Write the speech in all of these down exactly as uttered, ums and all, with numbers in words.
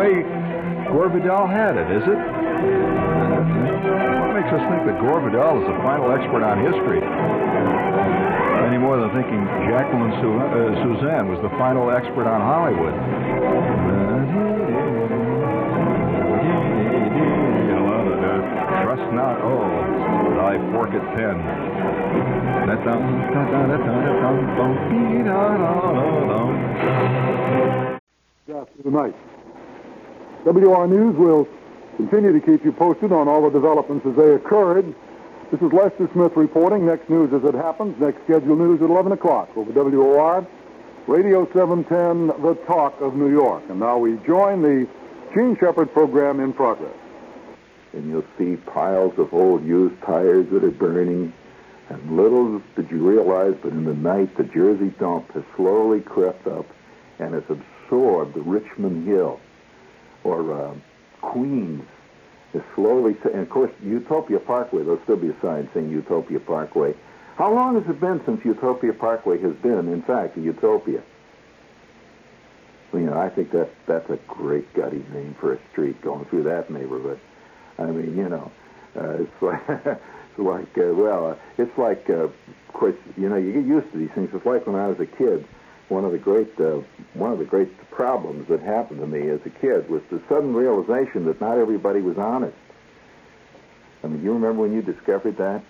way Gore Vidal had it, is it? What makes us think that Gore Vidal is the final expert on history? Any more than thinking Jacqueline Su- uh, Suzanne was the final expert on Hollywood. Trust not, oh, thy forked pen. After the night. W R News will continue to keep you posted on all the developments as they occurred. This is Lester Smith reporting. Next news as it happens. Next scheduled news at eleven o'clock over W O R, Radio seven ten, The Talk of New York. And now we join the Gene Shepard program in progress. And you'll see piles of old used tires that are burning. And little did you realize, but in the night, the Jersey dump has slowly crept up and has absorbed the Richmond Hill, or uh, Queens, is slowly, and of course, Utopia Parkway, there'll still be a sign saying Utopia Parkway. How long has it been since Utopia Parkway has been, in fact, a utopia? Well, you know, I think that that's a great gutty name for a street going through that neighborhood. I mean, you know, uh, it's like, it's like uh, well, uh, it's like, uh, of course, you know, you get used to these things. It's like when I was a kid. One of the great, uh, one of the great problems that happened to me as a kid was the sudden realization that not everybody was honest. I mean, you remember when you discovered that?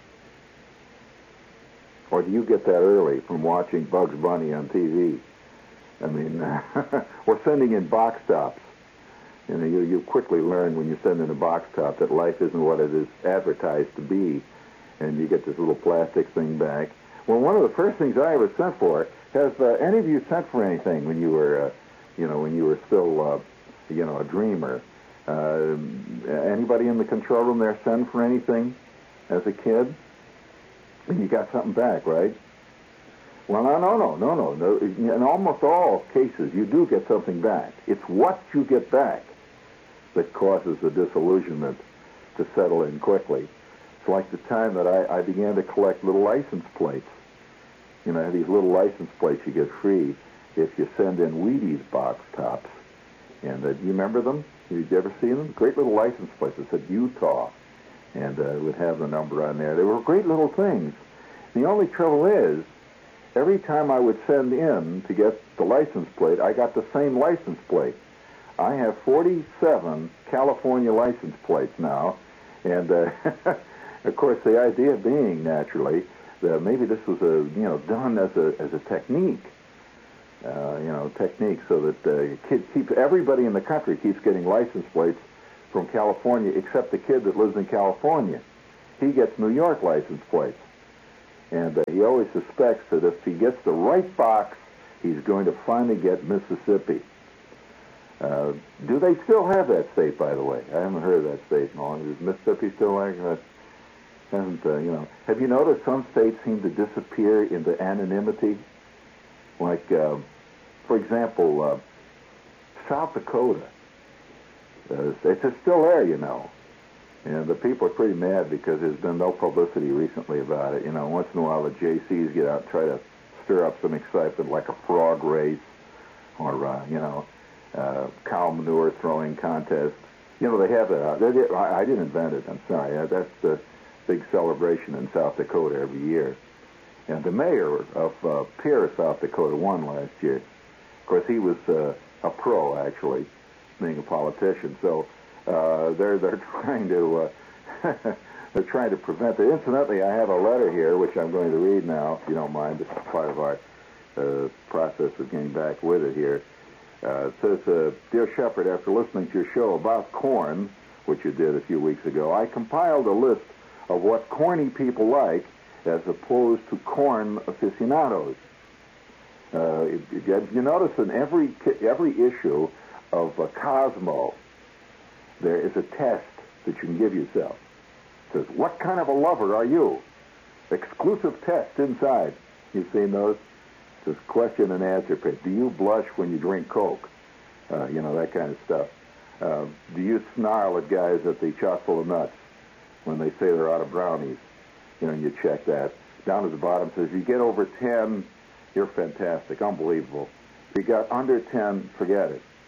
Or do you get that early from watching Bugs Bunny on T V? I mean, or sending in box tops. You know, you, you quickly learn when you send in a box top that life isn't what it is advertised to be, and you get this little plastic thing back. Well, one of the first things I ever sent for, has uh, any of you sent for anything when you were, uh, you know, when you were still, uh, you know, a dreamer? Uh, anybody in the control room there send for anything as a kid? And you got something back, right? Well, no, no, no, no, no, no. In almost all cases, you do get something back. It's what you get back that causes the disillusionment to settle in quickly. It's like the time that I, I began to collect little license plates. You know, these little license plates you get free if you send in Wheaties box tops. And uh, do you remember them? Did you ever see them? Great little license plates that said Utah. And uh, it would have the number on there. They were great little things. The only trouble is, every time I would send in to get the license plate, I got the same license plate. I have forty-seven California license plates now. And, uh, of course, the idea being, naturally, that maybe this was a you know done as a as a technique, uh, you know, technique, so that uh, kids keep everybody in the country keeps getting license plates from California, except the kid that lives in California. He gets New York license plates, and uh, he always suspects that if he gets the right box, he's going to finally get Mississippi. Uh, do they still have that state, by the way? I haven't heard of that state in long. Is Mississippi still like that? And, uh, you know, have you noticed some states seem to disappear into anonymity? Like, uh, for example, uh, South Dakota. Uh, it's still there, you know. And the people are pretty mad because there's been no publicity recently about it. You know, once in a while the J Cs get out and try to stir up some excitement, like a frog race or, uh, you know, uh, cow manure throwing contest. You know, they have that. I didn't invent it. I'm sorry. That's the big celebration in South Dakota every year. And the mayor of uh, Pierre, South Dakota, won last year. Of course, he was uh, a pro, actually, being a politician. So uh, they're they're trying to uh, they're trying to prevent it. Incidentally, I have a letter here which I'm going to read now, if you don't mind. This is part of our uh, process of getting back with it here. Uh, it says, uh, "Dear Shepard, after listening to your show about corn, which you did a few weeks ago, I compiled a list of what corny people like as opposed to corn aficionados. Uh, if you notice in every every issue of uh, Cosmo, there is a test that you can give yourself. It says, what kind of a lover are you? Exclusive test inside. You've seen those? It says, question and answer pit. Do you blush when you drink Coke? Uh, you know, that kind of stuff. Uh, do you snarl at guys at the chock full of nuts when they say they're out of brownies? You know, you check that. Down at the bottom it says, if you get over ten, you're fantastic, unbelievable. If you got under ten, forget it.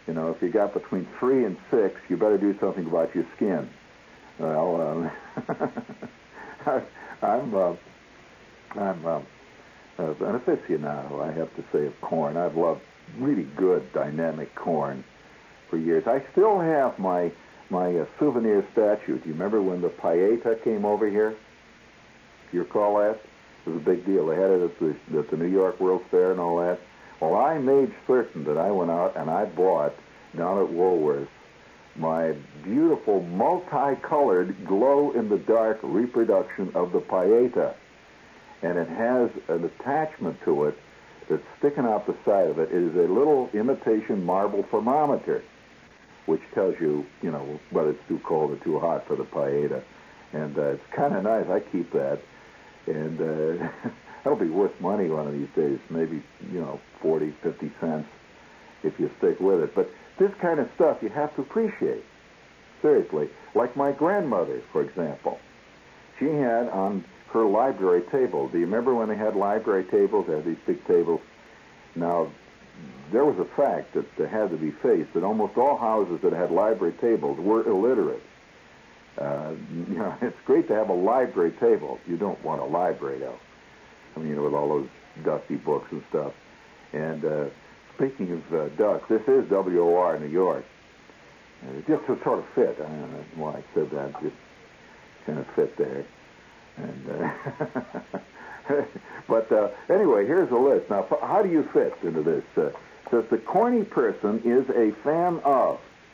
You know, if you got between three and six, you better do something about your skin. Well, um, I, I'm uh, I'm uh, an aficionado, I have to say, of corn. I've loved really good, dynamic corn for years. I still have my my uh, souvenir statue. Do you remember when the Paeta came over here? Do you recall that? It was a big deal. They had it at the, at the New York World's Fair and all that. Well, I made certain that I went out and I bought, down at Woolworth's, my beautiful multicolored glow-in-the-dark reproduction of the Paeta. And it has an attachment to it that's sticking out the side of it. It is a little imitation marble thermometer, which tells you, you know, whether it's too cold or too hot for the Paeta. And uh, it's kind of nice. I keep that. And uh, that'll be worth money one of these days, maybe, you know, forty, fifty cents if you stick with it. But this kind of stuff you have to appreciate. Seriously. Like my grandmother, for example. She had on her library table. Do you remember when they had library tables? They had these big tables. Now, there was a fact that had to be faced, that almost all houses that had library tables were illiterate. Uh, you know, it's great to have a library table. You don't want a library, though. I mean, you know, with all those dusty books and stuff. And uh, speaking of uh, dust, this is W O R New York. And it just sort of fit. I don't know why I said that. It just kind of fit there. And uh, but uh, anyway, here's a list. Now, how do you fit into this? Uh, it says the corny person is a fan of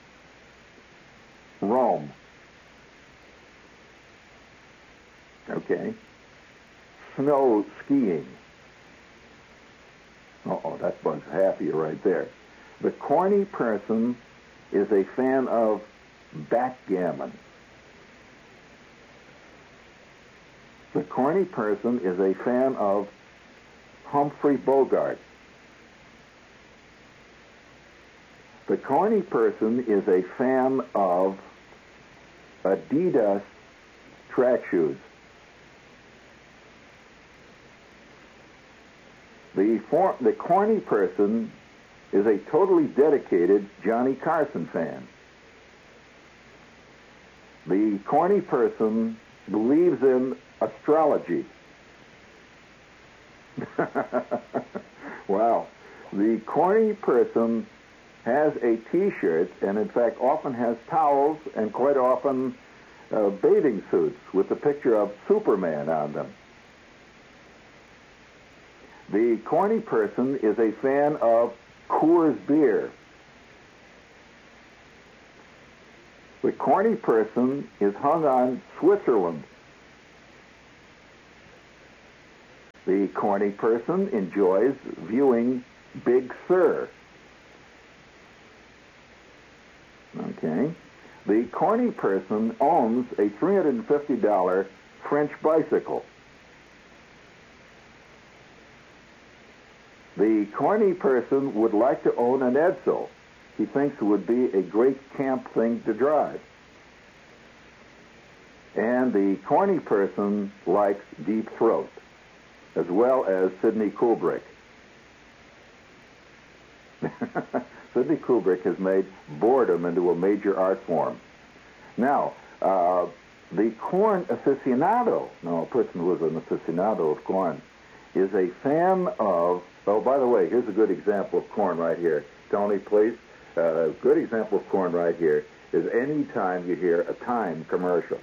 Rome. Okay. Snow skiing. Uh-oh, that bunch half of you right there. The corny person is a fan of backgammon. The corny person is a fan of Humphrey Bogart. The corny person is a fan of Adidas track shoes. The, for, the corny person is a totally dedicated Johnny Carson fan. The corny person believes in astrology. Wow. The corny person has a T-shirt, and in fact often has towels, and quite often uh, bathing suits with the picture of Superman on them. The corny person is a fan of Coors beer. The corny person is hung on Switzerland. The corny person enjoys viewing Big Sur. Okay. The corny person owns a three hundred fifty dollars French bicycle. The corny person would like to own an Edsel. He thinks it would be a great camp thing to drive. And the corny person likes Deep Throat, as well as Sidney Kubrick. Sidney Kubrick has made boredom into a major art form. Now, uh, the corn aficionado, now a person who is an aficionado of corn, is a fan of, oh, by the way, here's a good example of corn right here. Tony, please. Uh, a good example of corn right here is any time you hear a Time commercial.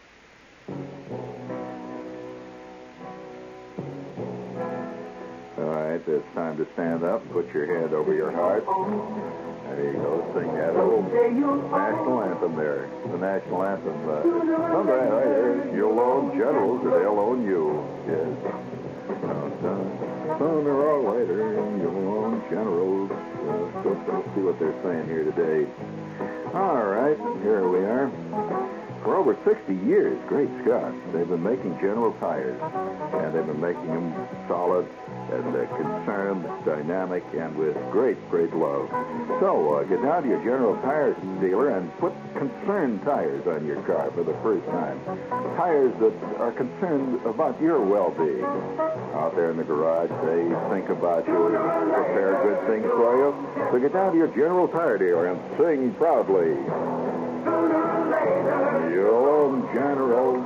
All right, it's time to stand up and put your hand over your heart. There you go. Sing that old national anthem there. The national anthem. Uh, someday, right here, you'll own generals or they'll own you. Yes. Sooner or later, you'll own generals. Uh, so let's see what they're saying here today. All right, here we are. For over sixty years, great Scott, they've been making General tires, and they've been making them solid, and uh, concerned, dynamic, and with great, great love. So uh, get down to your General Tire dealer and put concerned tires on your car for the first time. Tires that are concerned about your well-being. Out there in the garage, they think about you and prepare good things for you. So get down to your General Tire dealer and sing proudly. Your General.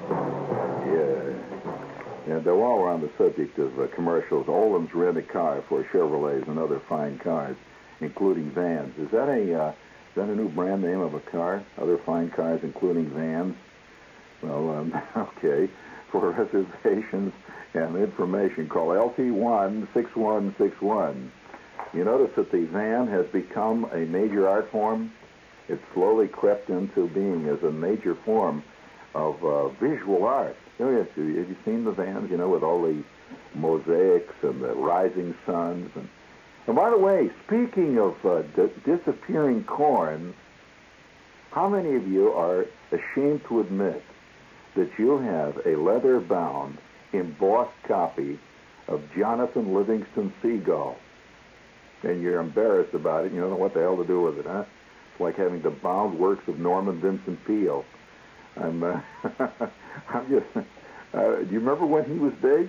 Yeah. And uh, while we're on the subject of uh, commercials, Olam's Rent-A-Car for Chevrolets and other fine cars, including vans. Is that a uh, is that a new brand name of a car? Other fine cars, including vans? Well, um, okay. For reservations and information, call L T one six one six one. You notice that the van has become a major art form? It's slowly crept into being as a major form of uh, visual art. Oh, yes. Have you seen the vans, you know, with all the mosaics and the rising suns? And, and by the way, speaking of uh, d- disappearing corn, how many of you are ashamed to admit that you have a leather-bound, embossed copy of Jonathan Livingston Seagull? And you're embarrassed about it, and you don't know what the hell to do with it, huh? It's like having the bound works of Norman Vincent Peale. I'm, uh, I'm just, uh, do you remember when he was big?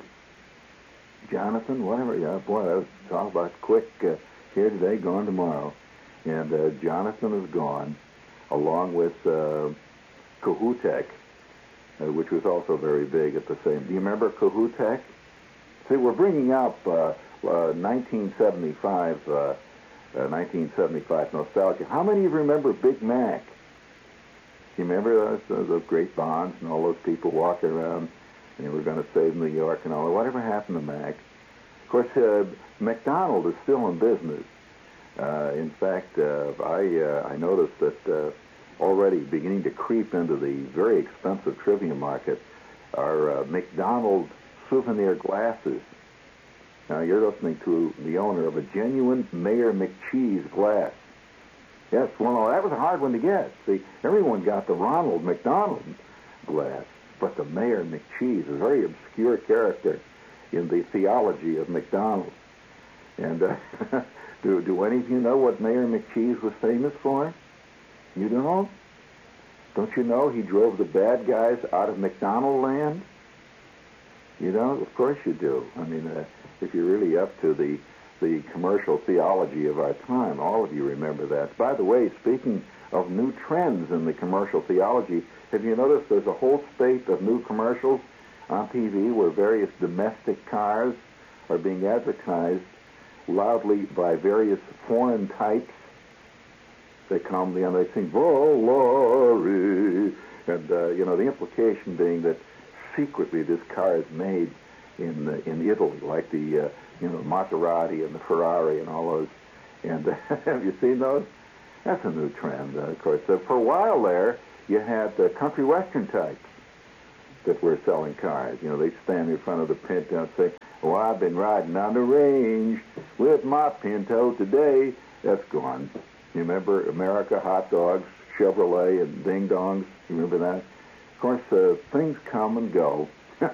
Jonathan, whatever, yeah, boy, that was talk about quick, uh, here today, gone tomorrow. And uh, Jonathan is gone, along with uh, Kohoutek, uh, which was also very big at the same. Do you remember Kohoutek? See, we're bringing up uh, uh, nineteen seventy-five, uh, uh, nineteen seventy-five nostalgia. How many of you remember Big Mac? You remember those, those, those great bonds and all those people walking around and they were going to save New York and all that? Whatever happened to Mac? Of course, uh, McDonald is still in business. Uh, in fact, uh, I uh, I noticed that uh, already beginning to creep into the very expensive trivia market are uh, McDonald souvenir glasses. Now, you're listening to the owner of a genuine Mayor McCheese glass. Yes, well, that was a hard one to get. See, everyone got the Ronald McDonald glass, but the Mayor McCheese, a very obscure character in the theology of McDonald's. And uh, do, do any of you know what Mayor McCheese was famous for? You don't? Don't you know he drove the bad guys out of McDonald land? You don't? Of course you do. I mean, uh, if you're really up to the the commercial theology of our time. All of you remember that. By the way, speaking of new trends in the commercial theology, have you noticed there's a whole spate of new commercials on T V where various domestic cars are being advertised loudly by various foreign types? They come, you know, they sing, Volare, and, uh, you know, the implication being that secretly this car is made in uh, in Italy, like the, uh, you know, Maserati and the Ferrari and all those. And uh, have you seen those? That's a new trend, uh, of course. Uh, for a while there, you had the country western types that were selling cars. You know, they'd stand in front of the Pinto and say, "Oh, I've been riding on the range with my Pinto today." That's gone. You remember America, hot dogs, Chevrolet, and ding dongs? You remember that? Of course, uh, things come and go.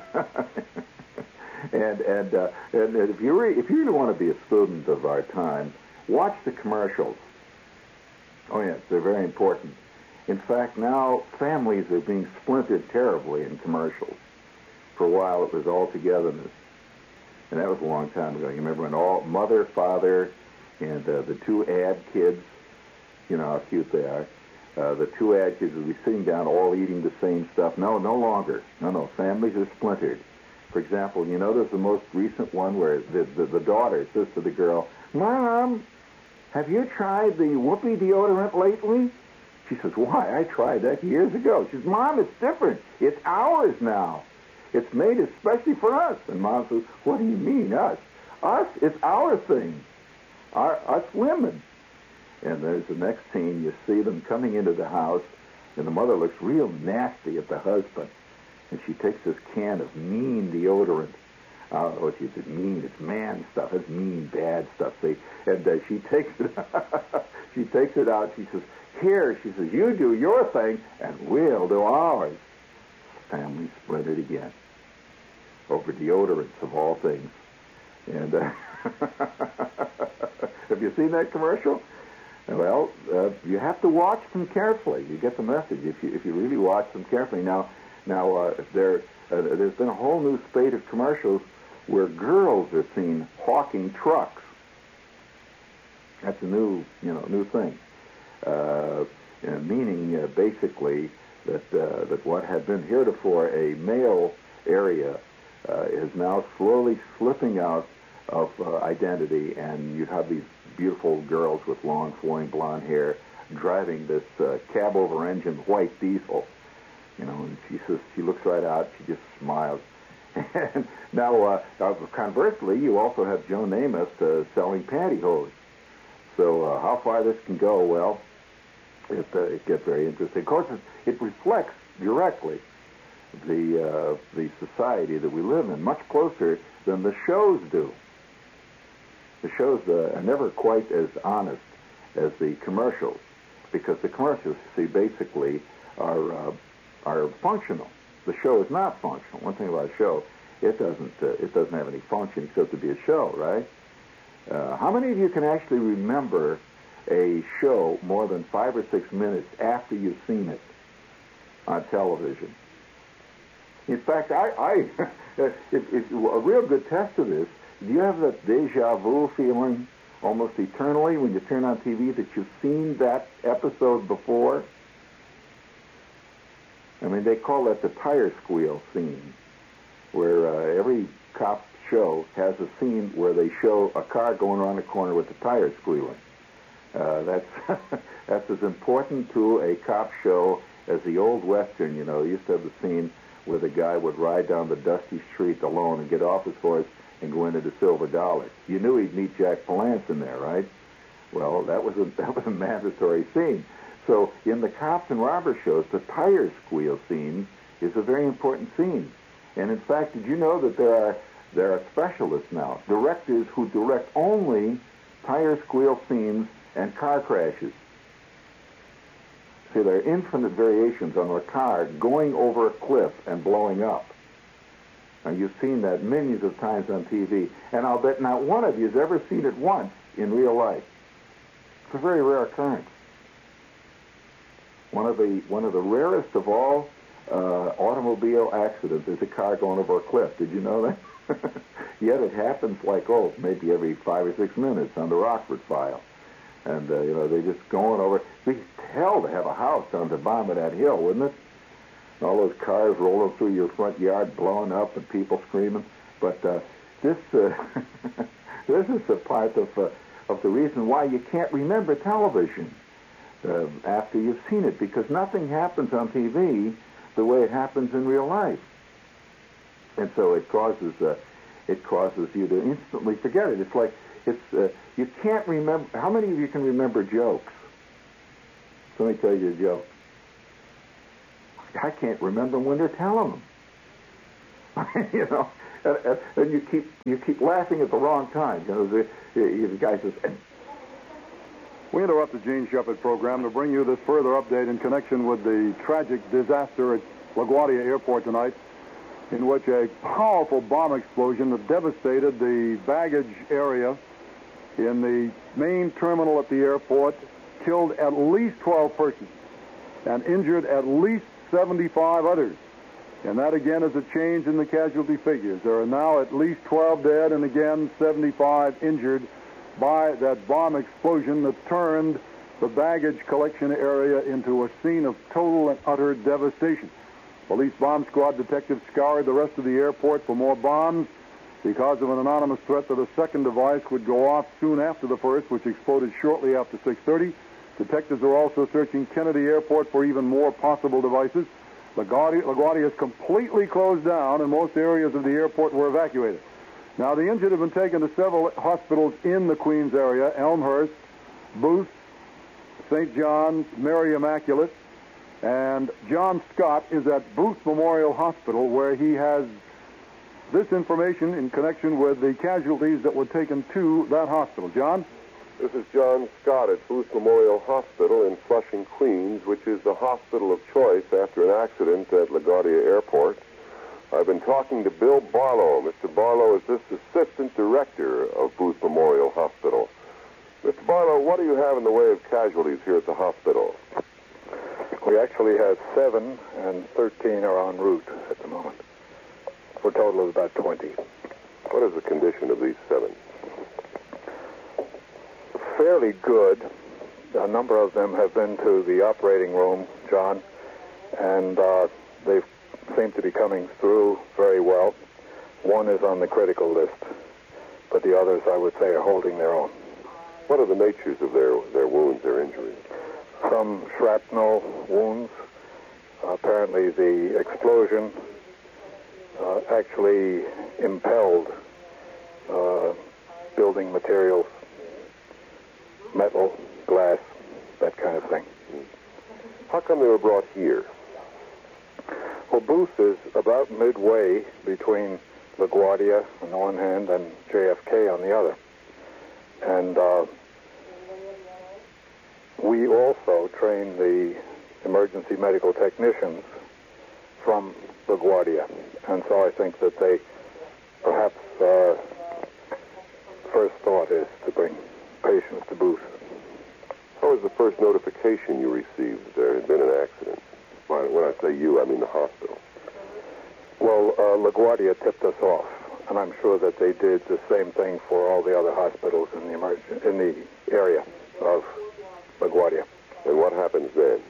and and uh, and if you re- if you really want to be a student of our time, watch the commercials. Oh yes, they're very important. In fact, now families are being splintered terribly in commercials. For a while, it was all togetherness, and that was a long time ago. You remember when all mother, father, and uh, the two ad kids, you know how cute they are. Uh, the two ad kids would be sitting down, all eating the same stuff. No, no longer. No, no. Families are splintered. For example, you know, there's the most recent one where the, the, the daughter says to the girl, "Mom, have you tried the Whoopee deodorant lately?" She says, "Why? I tried that years ago." She says, "Mom, it's different. It's ours now. It's made especially for us." And Mom says, "What do you mean, us? Us? It's our thing. Our, us women." And there's the next scene. You see them coming into the house, and the mother looks real nasty at the husband. And she takes this can of mean deodorant. Uh, oh, she said mean. It's man stuff. It's mean, bad stuff. See, and uh, she takes it. she takes it out. She says, "Here," she says, "you do your thing, and we'll do ours." Family splintered again over deodorants of all things. And uh, have you seen that commercial? Well, uh, you have to watch them carefully. You get the message if you if you really watch them carefully. Now, now uh, there uh, there's been a whole new spate of commercials where girls are seen hawking trucks. That's a new you know new thing, uh, you know, meaning uh, basically that uh, that what had been heretofore a male area uh, is now slowly slipping out of uh, identity, and you have these beautiful girls with long flowing blonde hair driving this uh, cab-over-engine white diesel. You know, and she says, she looks right out, she just smiles. And now, uh, uh, conversely, you also have Joe Namath uh, selling pantyhose. So uh, how far this can go, well, it, uh, it gets very interesting. Of course, it, it reflects directly the uh, the society that we live in, much closer than the shows do. The shows uh, are never quite as honest as the commercials, because the commercials, see, basically are uh, are functional. The show is not functional. One thing about a show, it doesn't uh, it doesn't have any function except to be a show, right? Uh, how many of you can actually remember a show more than five or six minutes after you've seen it on television? In fact, I, I it, it's a real good test of this. Do you have that deja vu feeling almost eternally when you turn on T V that you've seen that episode before? I mean, they call that the tire squeal scene, where uh, every cop show has a scene where they show a car going around the corner with the tires squealing. Uh, that's that's as important to a cop show as the old Western. You know, used to have the scene where the guy would ride down the dusty street alone and get off his horse and go into the Silver Dollar. You knew he'd meet Jack Palance in there, right? Well, that was a that was a mandatory scene. So in the cops and robber shows, the tire squeal scene is a very important scene. And in fact, did you know that there are there are specialists now, directors who direct only tire squeal scenes and car crashes? See, there are infinite variations on a car going over a cliff and blowing up. And you've seen that millions of times on T V, and I'll bet not one of you has ever seen it once in real life. It's a very rare occurrence. One of the one of the rarest of all uh, automobile accidents is a car going over a cliff. Did you know that? Yet it happens like, oh, maybe every five or six minutes on the Rockford File. And, uh, you know, they're just going over. It'd be hell to have a house on the bottom of that hill, wouldn't it? And all those cars rolling through your front yard, blowing up, and people screaming. But uh, this uh, this is a part of, uh, of the reason why you can't remember television uh, after you've seen it, because nothing happens on T V the way it happens in real life. And so it causes uh, it causes you to instantly forget it. It's like it's uh, you can't remember. How many of you can remember jokes? So let me tell you a joke. I can't remember when they're telling them. You know, and, and, and you keep you keep laughing at the wrong time. You know, the, the, the guy says. We interrupt the Gene Shepard program to bring you this further update in connection with the tragic disaster at LaGuardia Airport tonight, in which a powerful bomb explosion that devastated the baggage area in the main terminal at the airport killed at least twelve persons and injured at least seventy-five others. And that, again, is a change in the casualty figures. There are now at least twelve dead and, again, seventy-five injured by that bomb explosion that turned the baggage collection area into a scene of total and utter devastation. Police bomb squad detectives scoured the rest of the airport for more bombs because of an anonymous threat that a second device would go off soon after the first, which exploded shortly after six thirty. Detectives are also searching Kennedy Airport for even more possible devices. LaGuardia, LaGuardia is completely closed down, and most areas of the airport were evacuated. Now, the injured have been taken to several hospitals in the Queens area: Elmhurst, Booth, Saint John's, Mary Immaculate, and John Scott is at Booth Memorial Hospital, where he has this information in connection with the casualties that were taken to that hospital. John? This is John Scott at Booth Memorial Hospital in Flushing, Queens, which is the hospital of choice after an accident at LaGuardia Airport. I've been talking to Bill Barlow. Mister Barlow is this assistant director of Booth Memorial Hospital. Mister Barlow, what do you have in the way of casualties here at the hospital? We actually have seven, and thirteen are en route at the moment, for a total of about twenty. What is the condition of these seven? Fairly good. A number of them have been to the operating room, John, and uh, they seem to be coming through very well. One is on the critical list, but the others, I would say, are holding their own. What are the natures of their, their wounds, their injuries? Some shrapnel wounds. Uh, apparently the explosion uh, actually impelled uh, building materials, metal, glass, that kind of thing. How come they were brought here? Well, Booth is about midway between LaGuardia on the one hand and J F K on the other. And uh, we also train the emergency medical technicians from LaGuardia. And so I think that they perhaps uh, first thought is to bring patients to Booth. What was the first notification you received that there had been an accident? When I say you, I mean the hospital. Well, uh, LaGuardia tipped us off, and I'm sure that they did the same thing for all the other hospitals in the emerg- in the area of LaGuardia. And what happens then?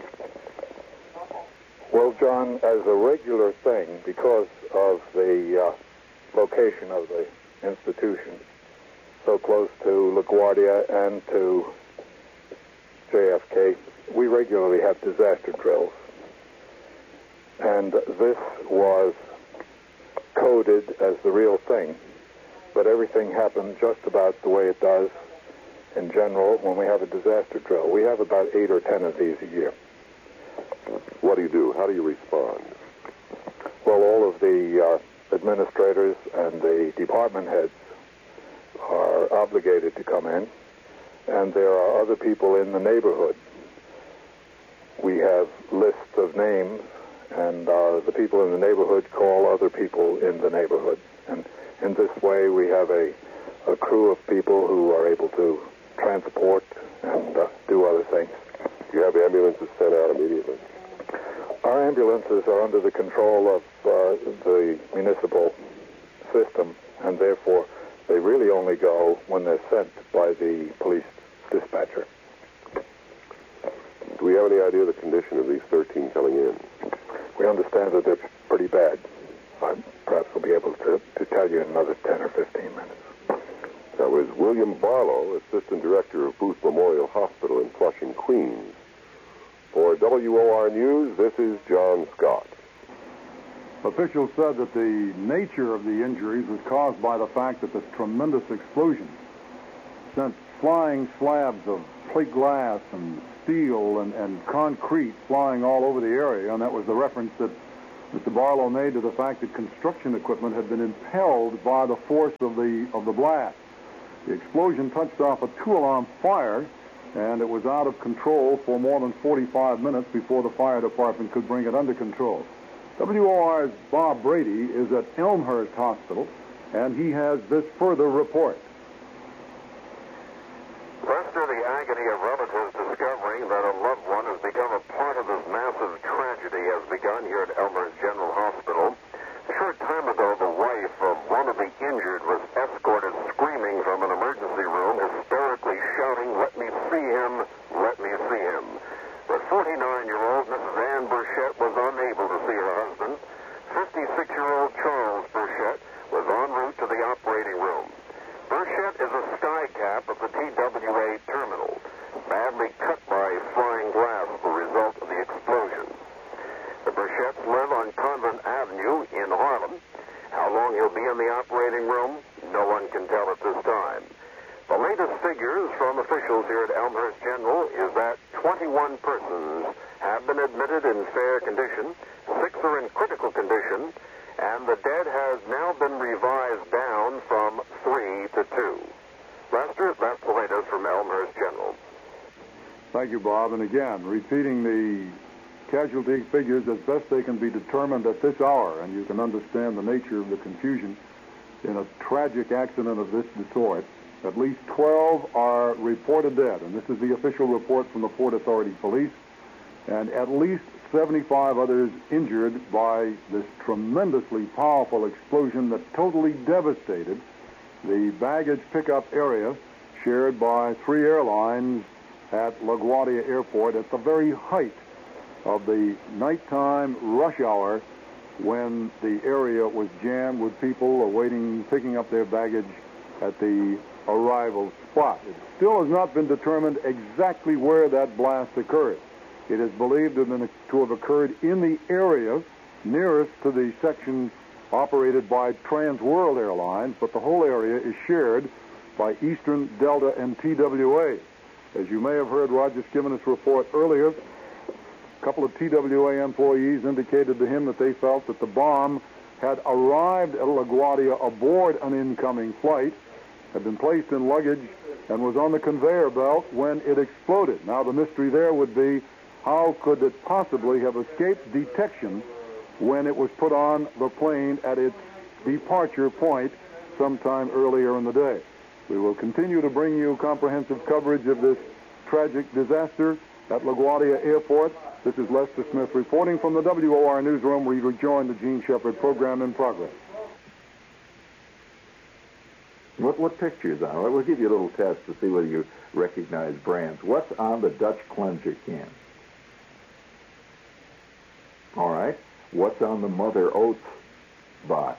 Well, John, as a regular thing, because of the uh, location of the institution, so close to LaGuardia and to J F K, we regularly have disaster drills. And this was coded as the real thing, but everything happened just about the way it does in general when we have a disaster drill. We have about eight or ten of these a year. What do you do? How do you respond? Well, all of the uh, administrators and the department heads are obligated to come in, and there are other people in the neighborhood. We have lists of names, and uh, the people in the neighborhood call other people in the neighborhood. And in this way, we have a, a crew of people who are able to transport and uh, do other things. Do you have ambulances sent out immediately? Our ambulances are under the control of uh, the municipal system, and therefore they really only go when they're sent by the police dispatcher. Do we have any idea of the condition of these thirteen coming in? We understand that they're pretty bad. I perhaps we'll be able to, to tell you in another ten or fifteen minutes. That was William Barlow, Assistant Director of Booth Memorial Hospital in Flushing, Queens. For W O R News, this is John Scott. Officials said that the nature of the injuries was caused by the fact that this tremendous explosion sent flying slabs of plate glass and steel and, and concrete flying all over the area, and that was the reference that Mister Barlow made to the fact that construction equipment had been impelled by the force of the of the blast. The explosion touched off a two-alarm fire, and it was out of control for more than forty-five minutes before the fire department could bring it under control. W O R's Bob Brady is at Elmhurst Hospital, and he has this further report. Lester, the agony of relatives discovering that a loved one has become a part of this massive tragedy has begun here at Elmhurst General Hospital. A short time ago, the wife of one of the injured was escorted screaming from an emergency room, hysterically shouting, "Let me see him, let me see him." The forty-nine-year-old Missus Ann Burchett was unable to see her husband. fifty-six-year-old Charles Burchett was en route to the operating room. Burchett is a sky cap of the T W A terminal, badly cut by flying glass as a result of the explosion. The Burchetts live on Convent Avenue in Harlem. How long he'll be in the operating room, no one can tell at this time. The latest figures from officials here at Elmhurst General is that twenty-one persons have been admitted in fair condition, six are in critical condition, and the dead has now been revised down from three to two. Lester, that's the latest from Elmhurst General. Thank you, Bob. And again, repeating the casualty figures as best they can be determined at this hour, and you can understand the nature of the confusion in a tragic accident of this sort. At least twelve are reported dead, and this is the official report from the Port Authority Police, and at least seventy-five others injured by this tremendously powerful explosion that totally devastated the baggage pickup area shared by three airlines at LaGuardia Airport at the very height of the nighttime rush hour when the area was jammed with people awaiting picking up their baggage at the arrival spot. It still has not been determined exactly where that blast occurred. It is believed to have occurred in the area nearest to the section operated by Trans World Airlines, but the whole area is shared by Eastern, Delta, and T W A. As you may have heard Roger Skimenus report earlier, a couple of T W A employees indicated to him that they felt that the bomb had arrived at LaGuardia aboard an incoming flight, had been placed in luggage, and was on the conveyor belt when it exploded. Now, the mystery there would be, how could it possibly have escaped detection when it was put on the plane at its departure point sometime earlier in the day? We will continue to bring you comprehensive coverage of this tragic disaster at LaGuardia Airport. This is Lester Smith reporting from the W O R newsroom. We rejoin the Gene Shepard program in progress. What, what pictures on it? We'll give you a little test to see whether you recognize brands. What's on the Dutch cleanser can? All right. What's on the Mother Oath box?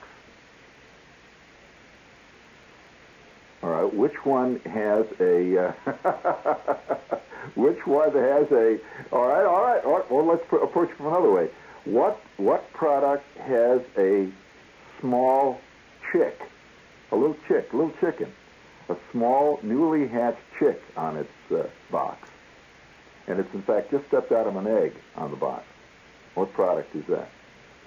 All right. Which one has a? Uh, which one has a? All right. All right. All right. Well, let's pr- approach it from another way. What what product has a small chick, a little chick, a little chicken, a small newly hatched chick on its uh, box, and it's in fact just stepped out of an egg on the box? What product is that?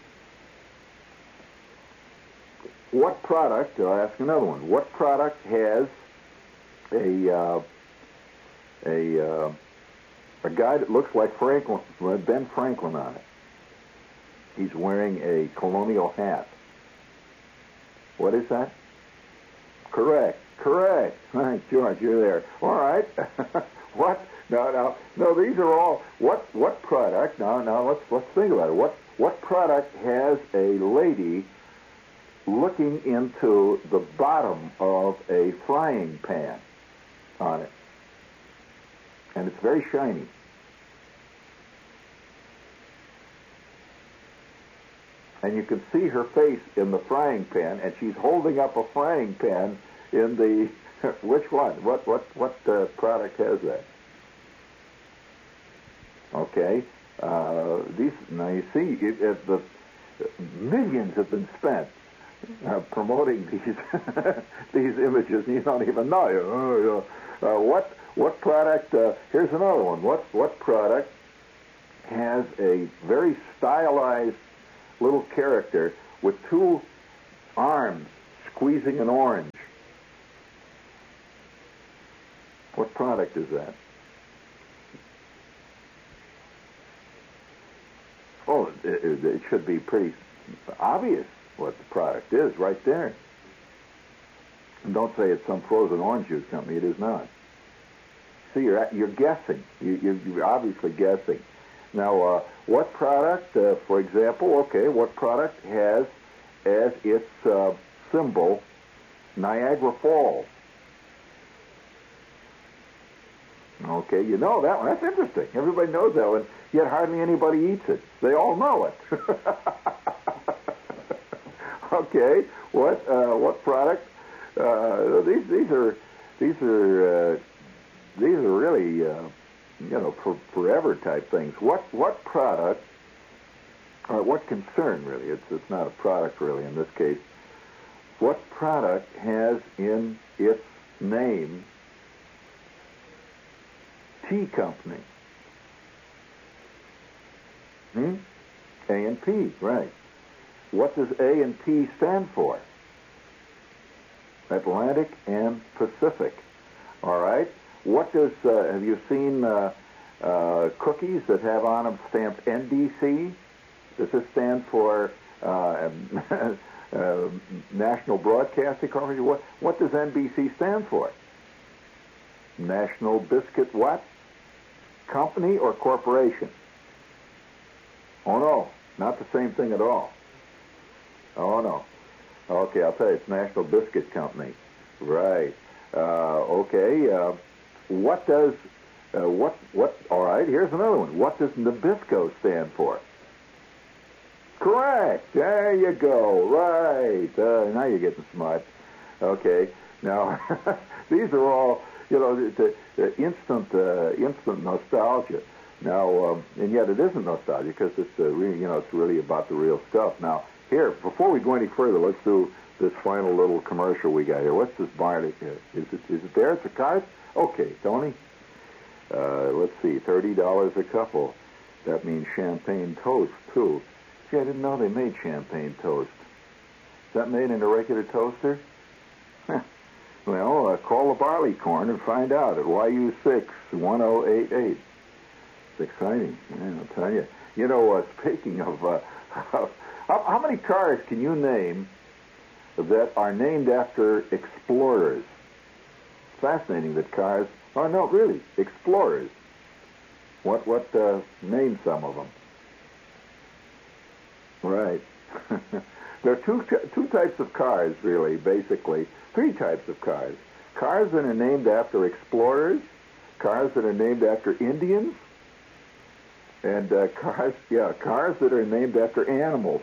What product, I'll ask another one, what product has a uh, a uh, a guy that looks like Franklin, Ben Franklin on it? He's wearing a colonial hat. What is that? Correct, correct. Thanks, George, you're there. All right. What? No, no, no. These are all. What? What product? No, no. Let's let's think about it. What? What product has a lady looking into the bottom of a frying pan on it, and it's very shiny? And you can see her face in the frying pan, and she's holding up a frying pan in the. Which one? What? What? What uh, product has that? Okay. Uh, these now you see it, it, the millions have been spent uh, promoting these these images, and you don't even know. You uh, what what product? Uh, here's another one. What what product has a very stylized little character with two arms squeezing an orange? What product is that? Oh, it, it, it should be pretty obvious what the product is right there. And don't say it's some frozen orange juice company. It is not. See, you're you're guessing. You, you're, you're obviously guessing. Now, uh, what product, uh, for example, okay, what product has as its uh, symbol Niagara Falls? Okay, you know that one. That's interesting. Everybody knows that one, yet hardly anybody eats it. They all know it. Okay, what uh, what product? Uh, these these are these are uh, these are really uh, you know for, forever type things. What what product? Or what concern really? It's it's not a product really in this case. What product has in its name Tea Company? Hmm? A and P, right. What does A and P stand for? Atlantic and Pacific. All right. What does, uh, have you seen uh, uh, cookies that have on them stamped N B C? Does this stand for uh, uh, National Broadcasting Corporation? What, what does N B C stand for? National Biscuit what? Company or corporation? Oh, no, not the same thing at all. Oh, no. Okay, I'll tell you, it's National Biscuit Company. Right. Uh, okay, uh, what does, uh, what, what, all right, here's another one. What does Nabisco stand for? Correct. There you go. Right. Uh, now you're getting smart. Okay. Now, these are all, you know, the, the instant, uh, instant nostalgia. Now, um, and yet it isn't nostalgia because it's uh, really, you know, it's really about the real stuff. Now, here, before we go any further, let's do this final little commercial we got here. What's this Barney? Is it, is it there? It's a card? Okay, Tony. Uh, let's see, thirty dollars a couple. That means champagne toast, too. Gee, I didn't know they made champagne toast. Is that made in a regular toaster? Well, uh, call the Barley Corn and find out at Y U six one oh eight eight. It's exciting, man, I'll tell you. You know, uh, speaking of, uh, how, how many cars can you name that are named after explorers? Fascinating that cars, oh no, really, explorers. What, what, uh, name some of them? Right. There are two two types of cars, really, basically. Three types of cars. Cars that are named after explorers, cars that are named after Indians, and uh, cars, yeah, cars that are named after animals.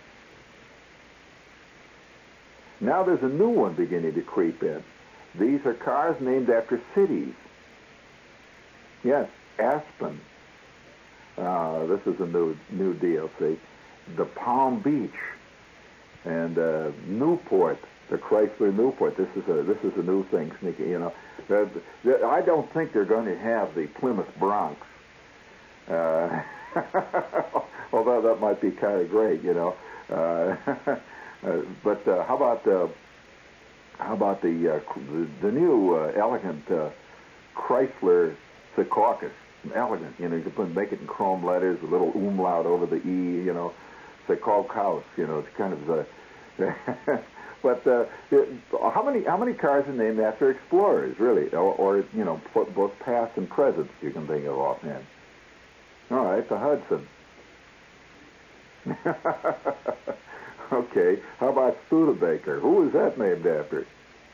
Now there's a new one beginning to creep in. These are cars named after cities. Yes, Aspen. Uh, this is a new new deal, see. The Palm Beach and uh, Newport, the Chrysler Newport. This is a this is a new thing, sneaky. You know, uh, I don't think they're going to have the Plymouth Bronx. Uh, although that might be kind of great, you know. Uh, uh, but uh, how about uh, how about the uh, the, the new uh, elegant uh, Chrysler Secaucus? Elegant, you know. You can put, make it in chrome letters, a little umlaut over the E, you know. Secaucus, you know. It's kind of uh, but uh, how many how many cars are named after explorers, really, or, or you know, both past and present you can think of offhand? All right, the Hudson. Okay, how about Studebaker? Who is that named after?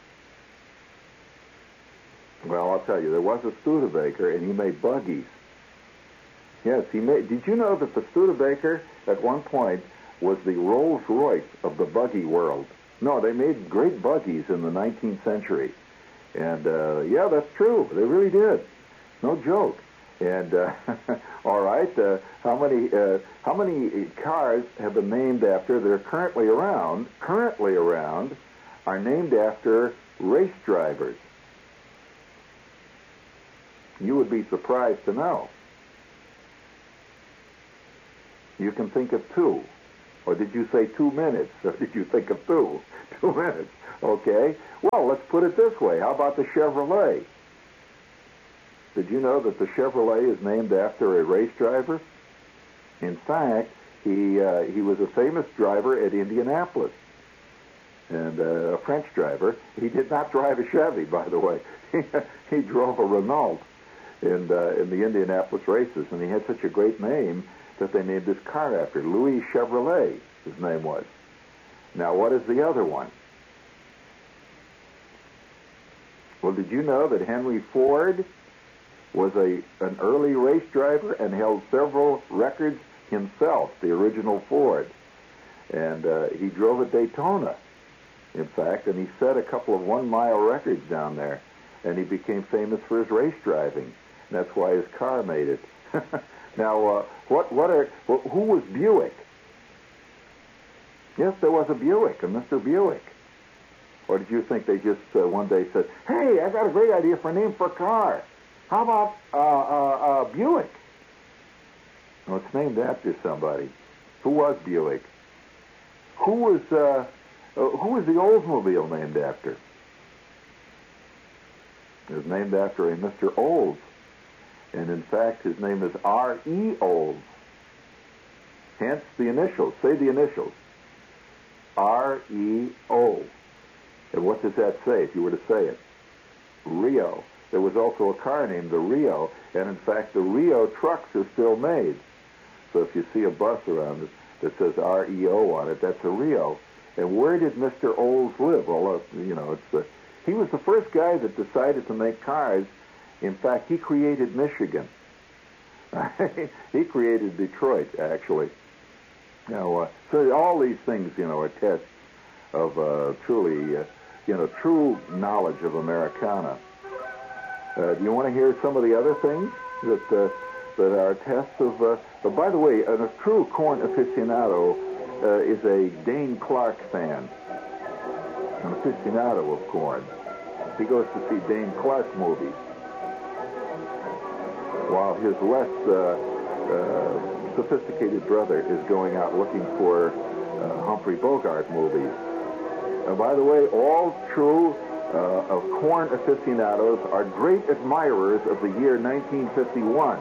Well, I'll tell you, there was a Studebaker, and he made buggies. Yes, he made. Did you know that the Studebaker at one point was the Rolls Royce of the buggy world? No, they made great buggies in the nineteenth century, and uh, yeah, that's true. They really did. No joke. And uh, all right, uh, how many uh, how many cars have been named after that are currently around? Currently around are named after race drivers. You would be surprised to know. You can think of two. Or did you say two minutes? Or did you think of two? Two minutes. Okay. Well, let's put it this way. How about the Chevrolet? Did you know that the Chevrolet is named after a race driver? In fact, he uh, he was a famous driver at Indianapolis. And uh, a French driver. He did not drive a Chevy, by the way. He, he drove a Renault in, uh, in the Indianapolis races. And he had such a great name that they named his car after. Louis Chevrolet, his name was. Now, what is the other one? Well, did you know that Henry Ford was a an early race driver and held several records himself, the original Ford? And uh, he drove at Daytona, in fact, and he set a couple of one-mile records down there, and he became famous for his race driving. And that's why his car made it. Now, uh, what what are who was Buick? Yes, there was a Buick, a Mister Buick. Or did you think they just uh, one day said, "Hey, I got a great idea for a name for a car. How about uh, uh, uh, Buick?" Well, it's named after somebody. Who was Buick? Who was uh, uh, who was the Oldsmobile named after? It was named after a Mister Olds. And and in fact his name is R E Olds. Hence the initials. Say the initials. R E O. And what does that say if you were to say it? Rio. There was also a car named the Rio, and in fact the Rio trucks are still made. So if you see a bus around it that says R E O on it, that's a Rio. And where did Mister Olds live? Well, uh, you know, it's uh, he was the first guy that decided to make cars. In fact, he created Michigan. He created Detroit, actually. Now, uh, so all these things, you know, are tests of uh, truly, uh, you know, true knowledge of Americana. Uh, do you want to hear some of the other things that uh, that are tests of? Uh, but by the way, a true corn aficionado uh, is a Dane Clark fan, an aficionado of corn. He goes to see Dane Clark movies, while his less uh, uh, sophisticated brother is going out looking for uh, Humphrey Bogart movies. Uh, by the way, all true uh, of corn aficionados are great admirers of the year nineteen fifty-one.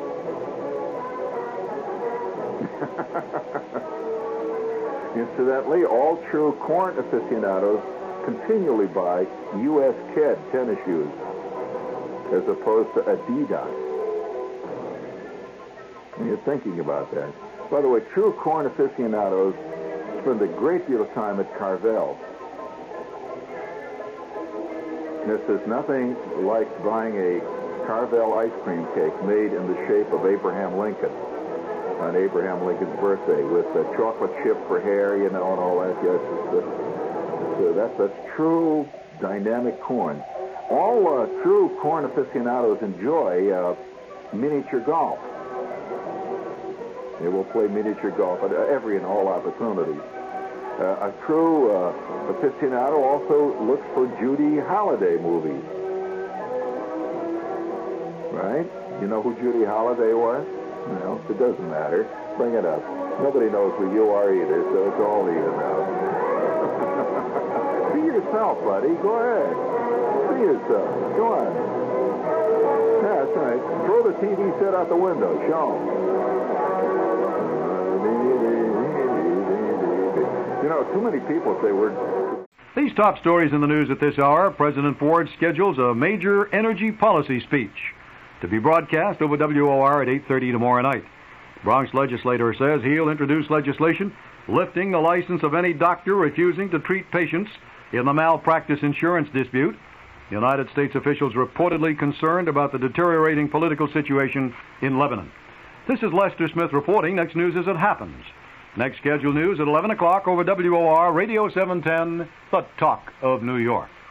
Incidentally, all true corn aficionados continually buy U S Ked tennis shoes as opposed to Adidas. And you're thinking about that. By the way, true corn aficionados spend a great deal of time at Carvel. This is nothing like buying a Carvel ice cream cake made in the shape of Abraham Lincoln on Abraham Lincoln's birthday with a chocolate chip for hair, you know, and all that. Yes, it's, uh, it's, uh, that's, that's true dynamic corn. All uh, true corn aficionados enjoy uh, miniature golf. They will play miniature golf at every and all opportunities. Uh, a true uh, aficionado also looks for Judy Holliday movies. Right? You know who Judy Holliday was? No, it doesn't matter. Bring it up. Nobody knows who you are either, so it's all even now. See yourself, buddy. Go ahead. See yourself. Go on. Yeah, that's right. Throw the T V set out the window. Show them. You know, too many people say we're... These top stories in the news at this hour. President Ford schedules a major energy policy speech to be broadcast over W O R at eight thirty tomorrow night. Bronx legislator says he'll introduce legislation lifting the license of any doctor refusing to treat patients in the malpractice insurance dispute. United States officials reportedly concerned about the deteriorating political situation in Lebanon. This is Lester Smith reporting. Next news as it happens. Next scheduled news at eleven o'clock over W O R Radio seven ten, the Talk of New York.